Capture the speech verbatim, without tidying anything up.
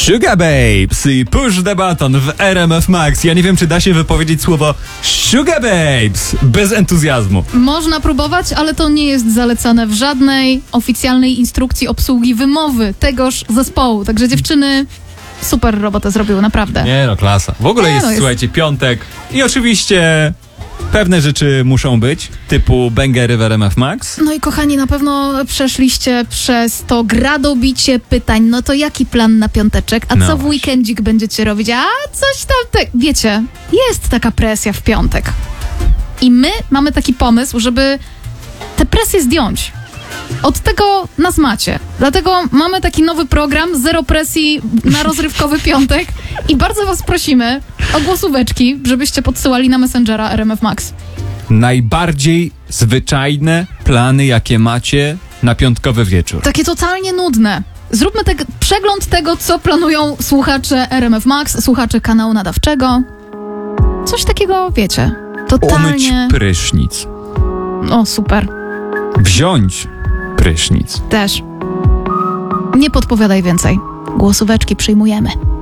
Sugababes i Push the Button w R M F Max. Ja nie wiem, czy da się wypowiedzieć słowo Sugababes bez entuzjazmu. Można próbować, ale to nie jest zalecane w żadnej oficjalnej instrukcji obsługi wymowy tegoż zespołu. Także dziewczyny super robotę zrobiły, naprawdę. Nie no, klasa. W ogóle Nie jest, no, jest- słuchajcie, piątek i oczywiście pewne rzeczy muszą być, typu bangery w R M F Max. No i kochani, na pewno przeszliście przez to gradobicie pytań. No to jaki plan na piąteczek? A No co w właśnie. weekendzik będziecie robić? A coś tam, te... wiecie, jest taka presja w piątek. I my mamy taki pomysł, żeby tę presję zdjąć. Od tego nas macie. Dlatego mamy taki nowy program, zero presji na rozrywkowy piątek. I bardzo was prosimy o głosóweczki, żebyście podsyłali na Messengera R M F Max. Najbardziej zwyczajne plany, jakie macie na piątkowy wieczór. Takie totalnie nudne. Zróbmy te, przegląd tego, co planują słuchacze R M F Max, słuchacze kanału nadawczego. Coś takiego, wiecie, Umyć totalnie... prysznic. O, super. Wziąć prysznic. Też. Nie podpowiadaj więcej. Głosóweczki przyjmujemy.